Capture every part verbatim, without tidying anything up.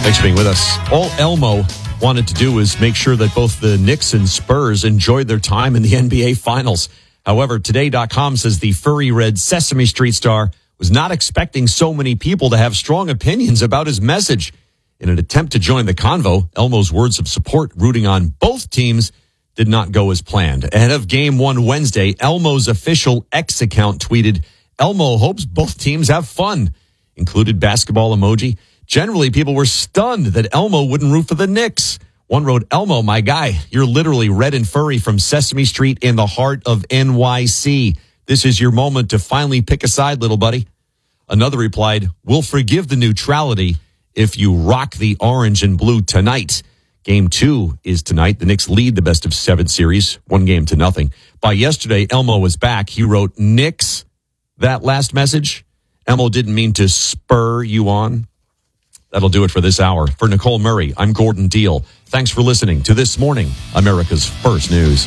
Thanks for being with us. All Elmo wanted to do was make sure that both the Knicks and Spurs enjoyed their time in the N B A Finals. However, Today dot com says the furry red Sesame Street star was not expecting so many people to have strong opinions about his message. In an attempt to join the convo, Elmo's words of support rooting on both teams did not go as planned. Ahead of Game one Wednesday, Elmo's official X account tweeted, "Elmo hopes both teams have fun," included basketball emoji. Generally, people were stunned that Elmo wouldn't root for the Knicks. One wrote, "Elmo, my guy, you're literally red and furry from Sesame Street in the heart of N Y C. This is your moment to finally pick a side, little buddy." Another replied, "We'll forgive the neutrality if you rock the orange and blue tonight." Game two is tonight. The Knicks lead the best of seven series, one game to nothing. By yesterday, Elmo was back. He wrote, "Knicks, that last message, Elmo didn't mean to spur you on." That'll do it for this hour. For Nicole Murray, I'm Gordon Deal. Thanks for listening to This Morning, America's First News.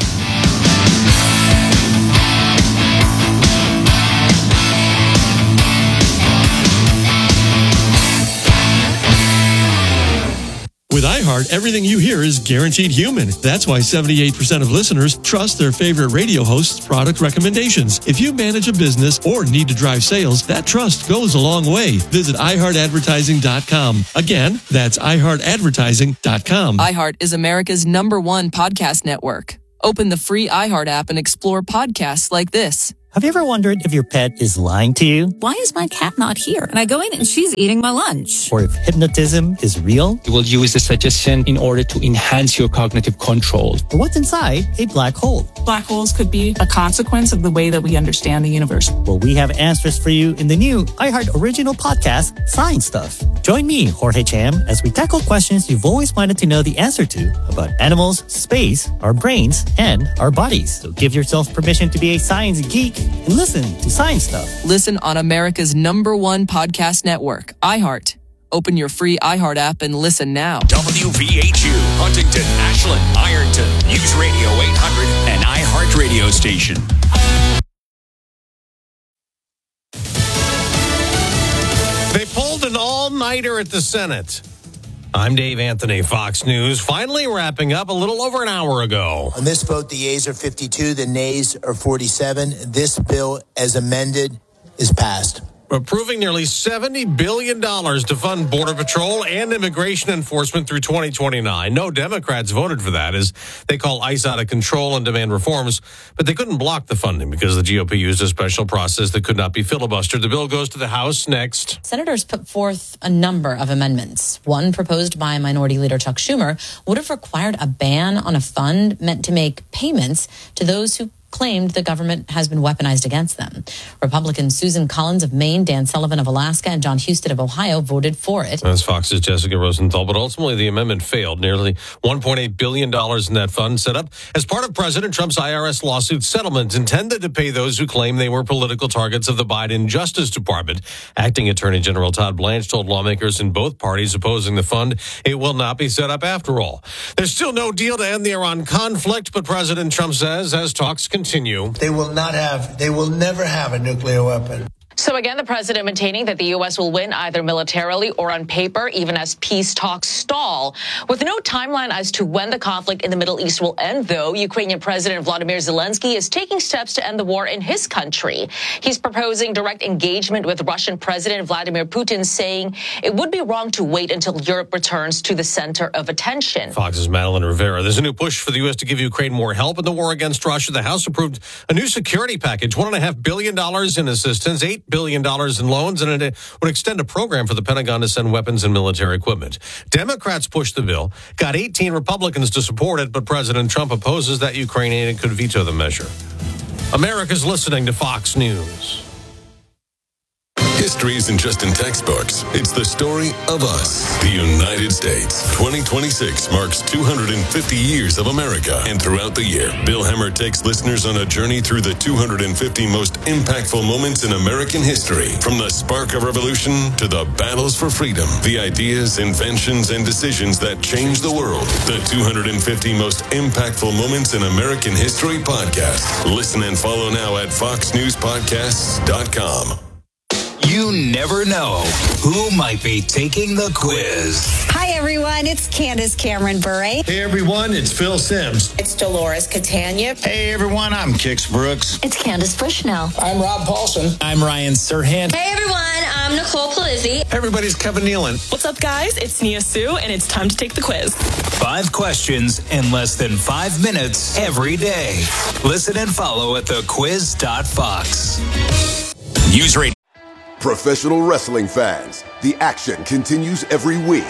With iHeart, everything you hear is guaranteed human. That's why seventy-eight percent of listeners trust their favorite radio host's product recommendations. If you manage a business or need to drive sales, that trust goes a long way. Visit i heart advertising dot com. Again, that's i heart advertising dot com. iHeart is America's number one podcast network. Open the free iHeart app and explore podcasts like this. Have you ever wondered if your pet is lying to you? Why is my cat not here? And I go in and she's eating my lunch. Or if hypnotism is real? You will use the suggestion in order to enhance your cognitive control. Or what's inside a black hole? Black holes could be a consequence of the way that we understand the universe. Well, we have answers for you in the new iHeart original podcast, Science Stuff. Join me, Jorge Cham, as we tackle questions you've always wanted to know the answer to about animals, space, our brains, and our bodies. So give yourself permission to be a science geek and listen to Science Stuff. Listen on America's number one podcast network, iHeart. Open your free iHeart app and listen now. W V H U, Huntington, Ashland, Ironton, News Radio eight hundred, and iHeart radio station. They pulled an all-nighter at the Senate. I'm Dave Anthony, Fox News. Finally wrapping up a little over an hour ago. On this vote, the yeas are fifty-two, the nays are forty-seven. This bill, as amended, is passed. Approving nearly seventy billion dollars to fund Border Patrol and immigration enforcement through twenty twenty-nine. No Democrats voted for that as they call ICE out of control and demand reforms, but they couldn't block the funding because the G O P used a special process that could not be filibustered. The bill goes to the House next. Senators put forth a number of amendments. One proposed by Minority Leader Chuck Schumer would have required a ban on a fund meant to make payments to those who claimed the government has been weaponized against them. Republicans Susan Collins of Maine, Dan Sullivan of Alaska, and John Husted of Ohio voted for it. That's Fox's Jessica Rosenthal, but ultimately the amendment failed. Nearly one point eight billion dollars in that fund set up as part of President Trump's I R S lawsuit settlement intended to pay those who claim they were political targets of the Biden Justice Department. Acting Attorney General Todd Blanche told lawmakers in both parties opposing the fund it will not be set up after all. There's still no deal to end the Iran conflict, but President Trump says as talks continue, They will not have, they will never have a nuclear weapon. So again, the president maintaining that the U S will win either militarily or on paper, even as peace talks stall. With no timeline as to when the conflict in the Middle East will end, though, Ukrainian President Volodymyr Zelensky is taking steps to end the war in his country. He's proposing direct engagement with Russian President Vladimir Putin, saying it would be wrong to wait until Europe returns to the center of attention. Fox's Madeline Rivera. There's a new push for the U S to give Ukraine more help in the war against Russia. The House approved a new security package, one and a half billion dollars in assistance, eight billion dollars in loans, and it would extend a program for the Pentagon to send weapons and military equipment. Democrats pushed the bill, got eighteen Republicans to support it, but President Trump opposes that Ukrainian could veto the measure. America's listening to Fox News. History isn't just in textbooks. It's the story of us, the United States. twenty twenty-six marks two hundred fifty years of America. And throughout the year, Bill Hemmer takes listeners on a journey through the two hundred fifty most impactful moments in American history. From the spark of revolution to the battles for freedom, the ideas, inventions, and decisions that changed the world. The two hundred fifty most impactful moments in American history podcast. Listen and follow now at fox news podcasts dot com. You never know who might be taking the quiz. Hi, everyone. It's Candace Cameron Bure. Hey, everyone. It's Phil Sims. It's Dolores Catania. Hey, everyone. I'm Kix Brooks. It's Candace Bushnell. I'm Rob Paulson. I'm Ryan Serhant. Hey, everyone. I'm Nicole Palizzi. Hey, everybody's Kevin Nealon. What's up, guys? It's Nia Sue, and it's time to take the quiz. Five questions in less than five minutes every day. Listen and follow at the quiz dot fox. News Radio. Professional wrestling fans, the action continues every week.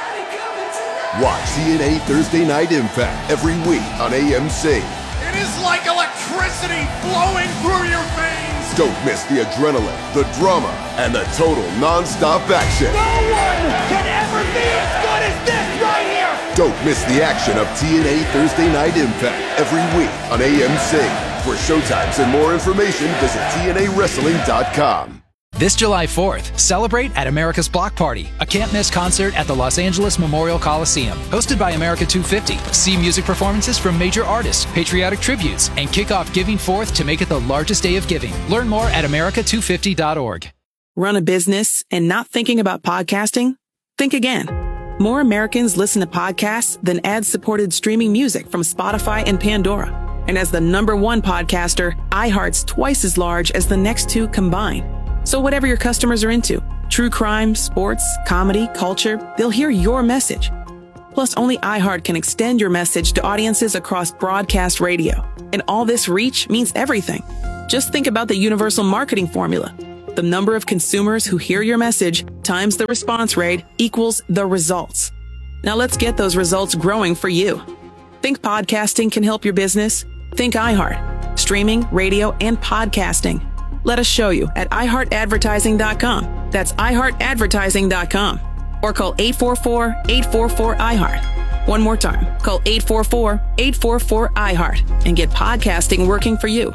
Watch T N A Thursday Night Impact every week on A M C. It is like electricity flowing through your veins. Don't miss the adrenaline, the drama, and the total non-stop action. No one can ever be as good as this right here. Don't miss the action of T N A Thursday Night Impact every week on A M C. For showtimes and more information, visit T N A wrestling dot com. This July fourth, celebrate at America's Block Party, a can't-miss concert at the Los Angeles Memorial Coliseum. Hosted by America two fifty. See music performances from major artists, patriotic tributes, and kick off Giving Fourth to make it the largest day of giving. Learn more at America two fifty dot org. Run a business and not thinking about podcasting? Think again. More Americans listen to podcasts than ad-supported streaming music from Spotify and Pandora. And as the number one podcaster, iHeart's twice as large as the next two combined. So whatever your customers are into, true crime, sports, comedy, culture, they'll hear your message. Plus, only iHeart can extend your message to audiences across broadcast radio. And all this reach means everything. Just think about the universal marketing formula. The number of consumers who hear your message times the response rate equals the results. Now let's get those results growing for you. Think podcasting can help your business? Think iHeart. Streaming, radio, and podcasting. Let us show you at i heart advertising dot com. That's i heart advertising dot com. Or call eight four four, eight four four, I heart. One more time. Call eight four four, eight four four, I heart and get podcasting working for you.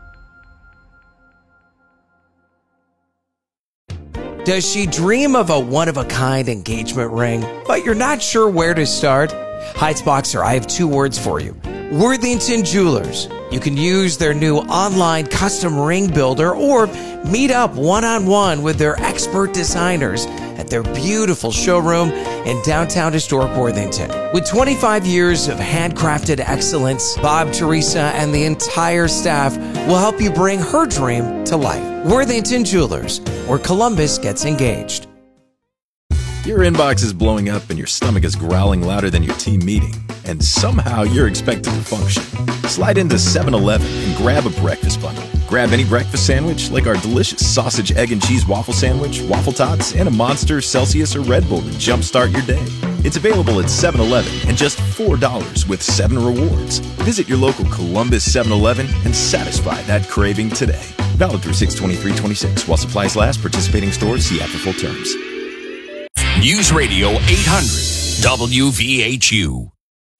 Does she dream of a one-of-a-kind engagement ring, but you're not sure where to start? Heights Boxer, I have two words for you. Worthington Jewelers. You can use their new online custom ring builder or meet up one-on-one with their expert designers at their beautiful showroom in downtown historic Worthington. With twenty-five years of handcrafted excellence, Bob, Teresa, and the entire staff will help you bring her dream to life. Worthington Jewelers, where Columbus gets engaged. Your inbox is blowing up and your stomach is growling louder than your team meeting, and somehow you're expected to function. Slide into seven eleven and grab a breakfast bundle. Grab any breakfast sandwich like our delicious sausage, egg, and cheese waffle sandwich, waffle tots, and a Monster, Celsius, or Red Bull to jumpstart your day. It's available at seven eleven and just four dollars with seven rewards. Visit your local Columbus seven eleven and satisfy that craving today. Valid through six twenty-three twenty-six. While supplies last, participating stores see app for full terms. News Radio eight hundred W V H U.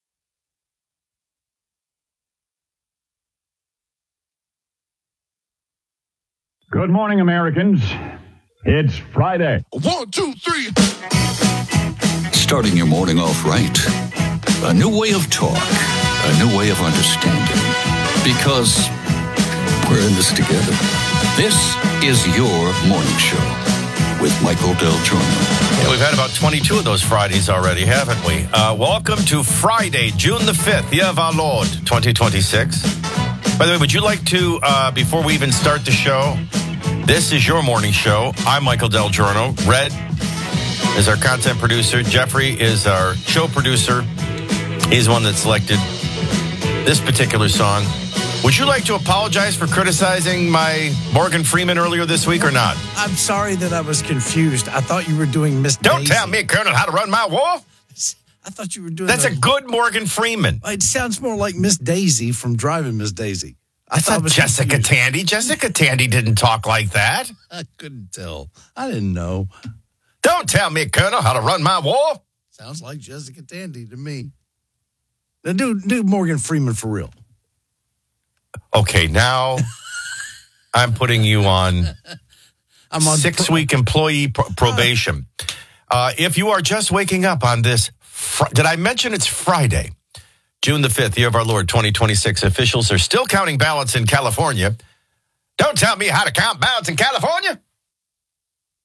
Good morning, Americans. It's Friday. One, two, three. Starting your morning off right. A new way of talk. A new way of understanding. Because we're in this together. This is your morning show with Michael Del Giorno. Yeah, we've had about twenty-two of those Fridays already, haven't we? Uh, welcome to Friday, June the fifth, year of our Lord, twenty twenty-six. By the way, would you like to, uh, before we even start the show, this is your morning show. I'm Michael Del Giorno. Red is our content producer. Jeffrey is our show producer. He's the one that selected this particular song. Would you like to apologize for criticizing my Morgan Freeman earlier this week or not? I'm sorry that I was confused. I thought you were doing Miss Don't Daisy. tell me, Colonel, how to run my war. I thought you were doing That's a, a good Morgan Freeman. It sounds more like Miss Daisy from Driving Miss Daisy. I That's not Jessica confused. Tandy. Jessica Tandy didn't talk like that. I couldn't tell. I didn't know. Don't tell me, Colonel, how to run my war. Sounds like Jessica Tandy to me. Now do, do Morgan Freeman for real. Okay, now I'm putting you on, I'm on six-week pro- employee pro- probation. Uh, if you are just waking up on this, fr- did I mention it's Friday, June the fifth, year of our Lord, twenty twenty-six. Officials are still counting ballots in California. Don't tell me how to count ballots in California.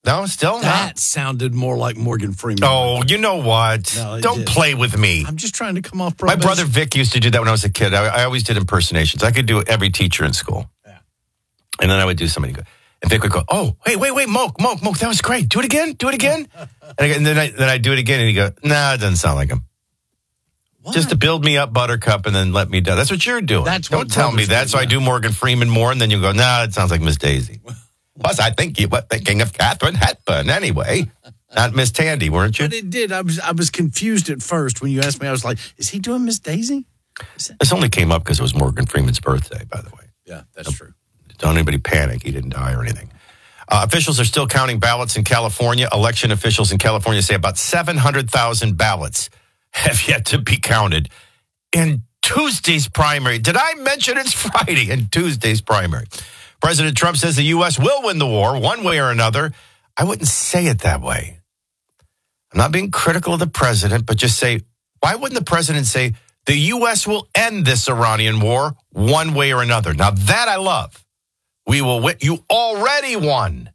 No, still That not. sounded more like Morgan Freeman. Oh, you know what? No, it Don't did. play with me. I'm just trying to come off My probation. brother Vic used to do that when I was a kid. I, I always did impersonations. I could do every teacher in school. Yeah. And then I would do somebody good. And Vic would go, oh, wait, wait, wait, Moke, Moke, Moke, that was great. Do it again, do it again. and, I, and then I then I do it again, and he'd go, nah, it doesn't sound like him. What? Just to build me up, Buttercup, and then let me down. That's what you're doing. That's Don't what tell me brothers that. do, So I yeah. do Morgan Freeman more, and then you go, nah, it sounds like Miss Daisy. Plus, I think you were thinking of Katharine Hepburn anyway. Not Miss Tandy, weren't you? But it did. I was I was confused at first when you asked me. I was like, is he doing Miss Daisy? This only came up because it was Morgan Freeman's birthday, by the way. Yeah, that's true. Don't anybody panic. He didn't die or anything. Uh, officials are still counting ballots in California. Election officials in California say about seven hundred thousand ballots have yet to be counted in Tuesday's primary. Did I mention it's Friday in Tuesday's primary? President Trump says the U S will win the war one way or another. I wouldn't say it that way. I'm not being critical of the president, but just say, why wouldn't the president say the U S will end this Iranian war one way or another? Now that I love. We will win. You already won.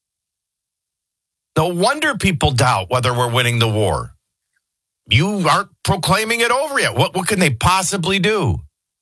No wonder people doubt whether we're winning the war. You aren't proclaiming it over yet. What, what can they possibly do?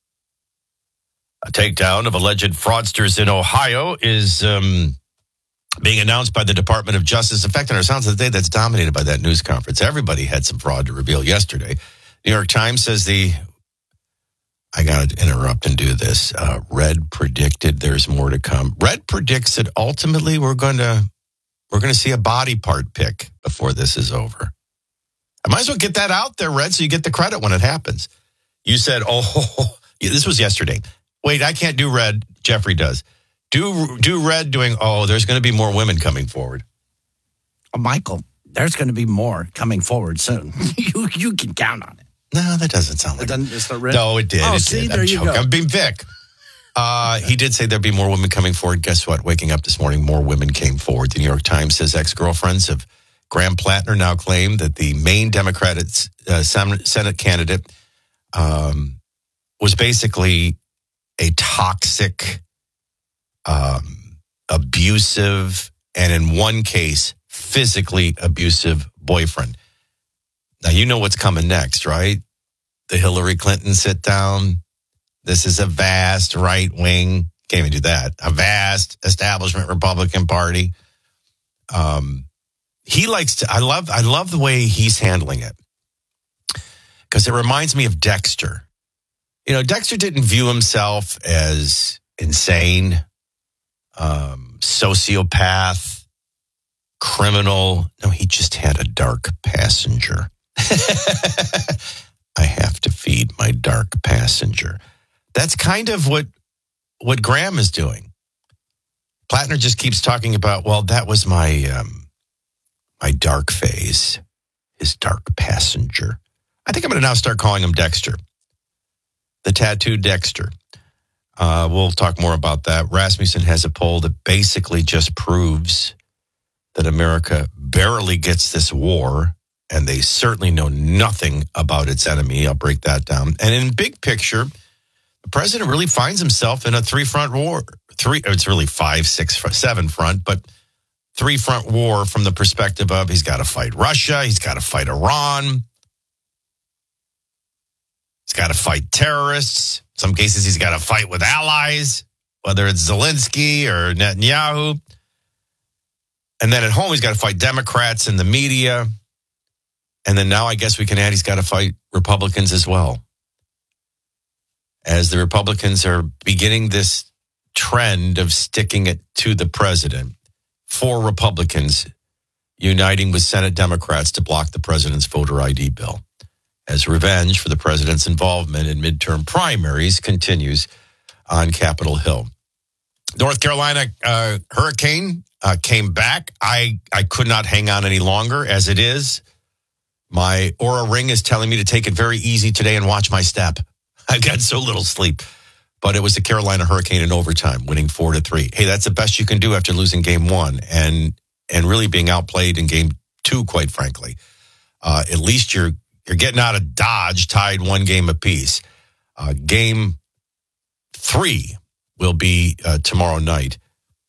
A takedown of alleged fraudsters in Ohio is um, being announced by the Department of Justice. In fact, in our Sounds of the Day, that's dominated by that news conference. Everybody had some fraud to reveal yesterday. New York Times says the, I got to interrupt and do this. Uh, Red predicted there's more to come. Red predicts that ultimately we're going to, we're going to see a body part pick before this is over. I might as well get that out there, Red, so you get the credit when it happens. You said, oh, this was yesterday. Wait, I can't do Red. Jeffrey does. Do do Red doing, oh, there's going to be more women coming forward. Oh, Michael, there's going to be more coming forward soon. you you can count on it. No, that doesn't sound like it. Doesn't, it's not Red? No, it did. Oh, it see, did. there I'm you joking. go. I'm being Vic. Uh, he did say there'd be more women coming forward. Guess what? Waking up this morning, more women came forward. The New York Times says ex-girlfriends of Graham Plattner now claim that the main Democratic uh, Senate candidate um, was basically a toxic, um, abusive, and in one case, physically abusive boyfriend. Now, you know what's coming next, right? The Hillary Clinton sit down. This is a vast right wing. Can't even do that. A vast establishment Republican Party. Um, he likes to, I love, I love the way he's handling it because it reminds me of Dexter. You know, Dexter didn't view himself as insane, um, sociopath, criminal. No, he just had a dark passenger. I have to feed my dark passenger. That's kind of what what Graham is doing. Plattner just keeps talking about, well, that was my um, my dark phase, his dark passenger. I think I'm going to now start calling him Dexter. The tattooed Dexter. Uh, we'll talk more about that. Rasmussen has a poll that basically just proves that America barely gets this war, and they certainly know nothing about its enemy. I'll break that down. And in big picture, the president really finds himself in a three-front war. Three, it's really five, six, seven front, but three-front war from the perspective of he's got to fight Russia, he's got to fight Iran, he's got to fight terrorists. In some cases, he's got to fight with allies, whether it's Zelensky or Netanyahu. And then at home, he's got to fight Democrats and the media. And then now I guess we can add he's got to fight Republicans as well. As the Republicans are beginning this trend of sticking it to the president, four Republicans uniting with Senate Democrats to block the president's voter I D bill. As revenge for the president's involvement in midterm primaries continues on Capitol Hill. North Carolina uh, hurricane uh, came back. I, I could not hang on any longer as it is. My Oura Ring is telling me to take it very easy today and watch my step. I've got so little sleep. But it was the Carolina Hurricane in overtime, winning four to three. Hey, that's the best you can do after losing game one and and really being outplayed in game two, quite frankly. Uh, at least you're you're getting out of Dodge, tied one game apiece. Uh, game three will be uh, tomorrow night.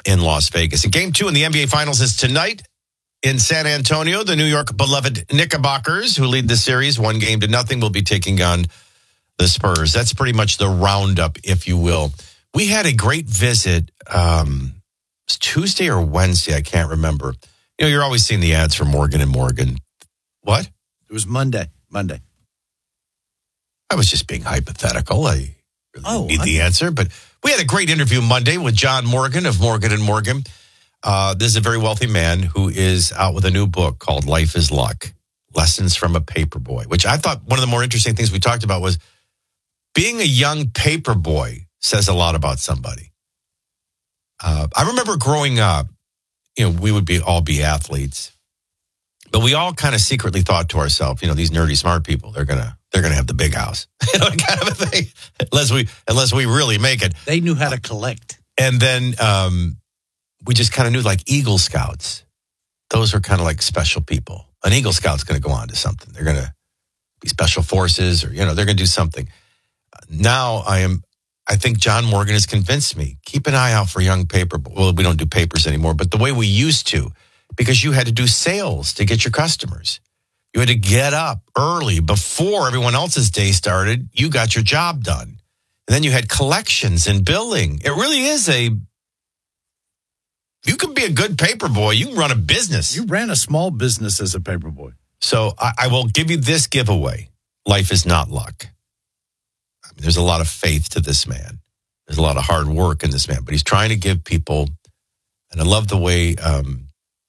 in Las Vegas. And game two in the N B A Finals is tonight in San Antonio. The New York beloved Knickerbockers, who lead the series one game to nothing, will be taking on the Spurs. That's pretty much the roundup, if you will. We had a great visit. Um, it was Tuesday or Wednesday, I can't remember. You know, you're always seeing the ads for Morgan and Morgan. What? It was Monday. Monday. I was just being hypothetical. I really oh, need I- the answer. But we had a great interview Monday with John Morgan of Morgan and Morgan. Uh, this is a very wealthy man who is out with a new book called Life is Luck, Lessons from a Paperboy, which I thought one of the more interesting things we talked about was being a young paperboy says a lot about somebody. Uh, I remember growing up, you know, we would be all be athletes, but we all kind of secretly thought to ourselves, you know, these nerdy smart people, they're going to they're going to have the big house, you know, kind of a thing, unless we unless we really make it. They knew how to collect. And then um, we just kind of knew, like, Eagle Scouts. Those are kind of like special people. An Eagle Scout's going to go on to something. They're going to be special forces, or, you know, they're going to do something. Now I am, I think John Morgan has convinced me, keep an eye out for young paper. Well, we don't do papers anymore, but the way we used to, because you had to do sales to get your customers. You had to get up early before everyone else's day started. You got your job done. And then you had collections and billing. It really is a, you can be a good paper boy. You can run a business. You ran a small business as a paper boy. So I, I will give you this giveaway. Life is not luck. I mean, there's a lot of faith to this man. There's a lot of hard work in this man, but he's trying to give people, and I love the way um,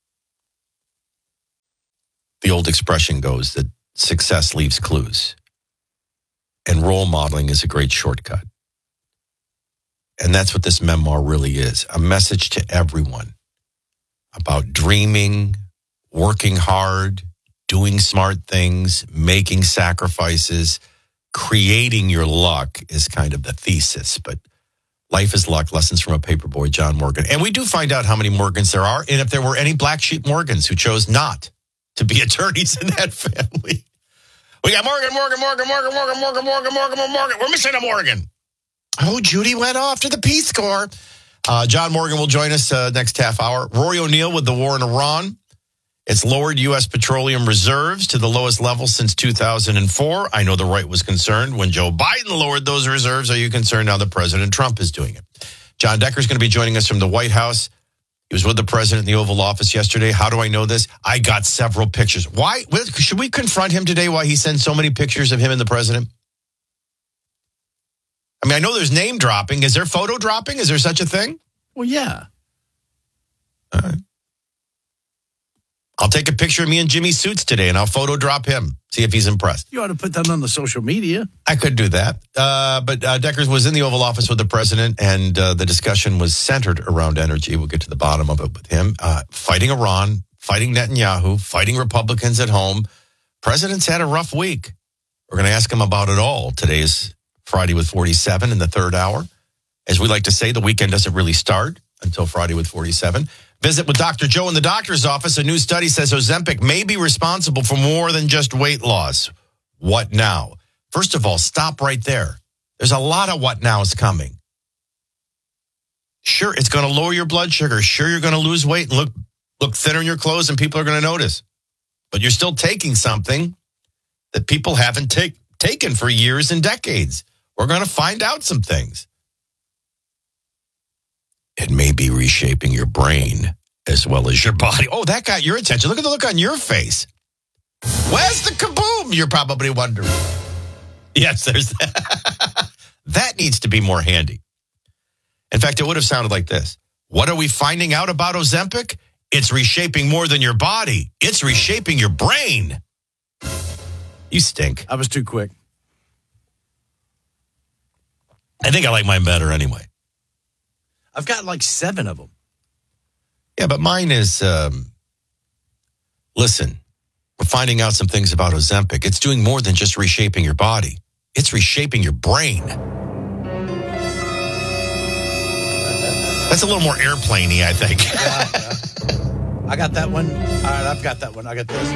the old expression goes that success leaves clues. And role modeling is a great shortcut. And that's what this memoir really is, a message to everyone about dreaming, working hard, doing smart things, making sacrifices, creating your luck is kind of the thesis. But Life is Luck, Lessons from a Paperboy, John Morgan. And we do find out how many Morgans there are, and if there were any black sheep Morgans who chose not to be attorneys in that family. We got Morgan, Morgan, Morgan, Morgan, Morgan, Morgan, Morgan, Morgan, Morgan. We're missing a Morgan. Oh, Judy went off to the Peace Corps. Uh, John Morgan will join us uh, next half hour. Rory O'Neill with the war in Iran. It's lowered U S petroleum reserves to the lowest level since two thousand four. I know the right was concerned when Joe Biden lowered those reserves. Are you concerned now that President Trump is doing it? John Decker is going to be joining us from the White House. He was with the president in the Oval Office yesterday. How do I know this? I got several pictures. Why? Should we confront him today why he sends so many pictures of him and the president? I mean, I know there's name dropping. Is there photo dropping? Is there such a thing? Well, yeah. All right. I'll take a picture of me and Jimmy Suits today, and I'll photo drop him. See if he's impressed. You ought to put that on the social media. I could do that. Uh, but uh, Deckers was in the Oval Office with the president, and uh, the discussion was centered around energy. We'll get to the bottom of it with him. Uh, fighting Iran, fighting Netanyahu, fighting Republicans at home. President's had a rough week. We're going to ask him about it all. Today is Friday with forty-seven in the third hour. As we like to say, the weekend doesn't really start until Friday with forty-seven. Visit with Doctor Joe in the doctor's office. A new study says Ozempic may be responsible for more than just weight loss. What now? First of all, stop right there. There's a lot of what nows coming. Sure, it's going to lower your blood sugar. Sure, you're going to lose weight and look look thinner in your clothes, and people are going to notice. But you're still taking something that people haven't take, taken for years and decades. We're going to find out some things. It may be reshaping your brain as well as your body. Oh, that got your attention. Look at the look on your face. Where's the kaboom? You're probably wondering. Yes, there's that. That needs to be more handy. In fact, it would have sounded like this. What are we finding out about Ozempic? It's reshaping more than your body. It's reshaping your brain. You stink. I was too quick. I think I like mine better anyway. I've got like seven of them. Yeah, but mine is, um, listen, we're finding out some things about Ozempic. It's doing more than just reshaping your body. It's reshaping your brain. That's a little more airplane-y, I think. Yeah, yeah. I got that one. All right, I've got that one. I got this.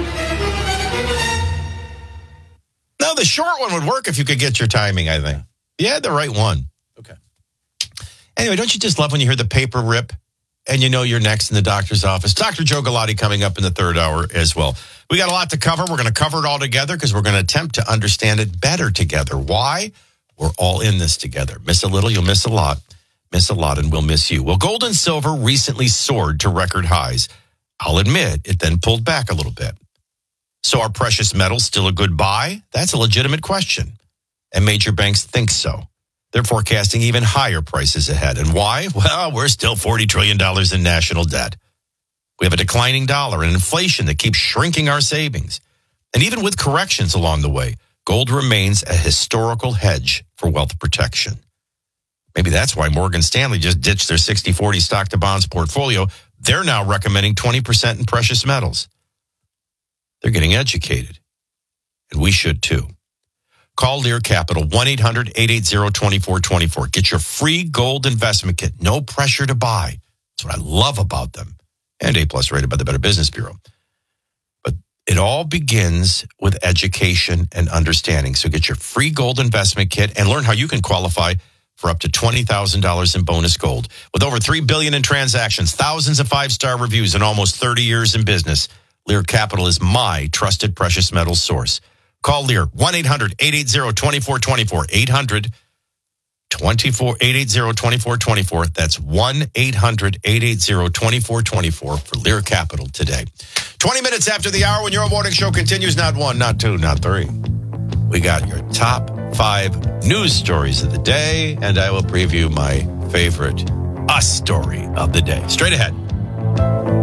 No, the short one would work if you could get your timing, I think. You had the right one. Okay. Anyway, don't you just love when you hear the paper rip and you know you're next in the doctor's office. Doctor Joe Galati coming up in the third hour as well. We got a lot to cover. We're going to cover it all together because we're going to attempt to understand it better together. Why? We're all in this together. Miss a little, you'll miss a lot. Miss a lot, and we'll miss you. Well, gold and silver recently soared to record highs. I'll admit, it then pulled back a little bit. So are precious metals still a good buy? That's a legitimate question. And major banks think so. They're forecasting even higher prices ahead. And why? Well, we're still forty trillion dollars in national debt. We have a declining dollar and inflation that keeps shrinking our savings. And even with corrections along the way, gold remains a historical hedge for wealth protection. Maybe that's why Morgan Stanley just ditched their sixty forty stock to bonds portfolio. They're now recommending twenty percent in precious metals. They're getting educated. And we should too. Call Lear Capital, one eight hundred eight eight zero two four two four. Get your free gold investment kit. No pressure to buy. That's what I love about them. And A-plus rated by the Better Business Bureau. But it all begins with education and understanding. So get your free gold investment kit and learn how you can qualify for up to twenty thousand dollars in bonus gold. With over three billion dollars in transactions, thousands of five-star reviews, and almost thirty years in business, Lear Capital is my trusted precious metals source. Call Lear, one eight hundred eight eight zero two four two four, eight hundred eight eight zero two four two four. That's one eight hundred eight eight zero two four two four for Lear Capital today. twenty minutes after the hour when your morning show continues, not one, not two, not three. We got your top five news stories of the day, and I will preview my favorite us story of the day. Straight ahead.